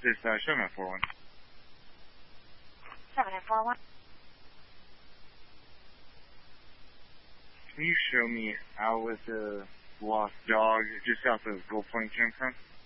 This 7941. 7941. Can you show me out with the lost dog just south of Gold Point Campground?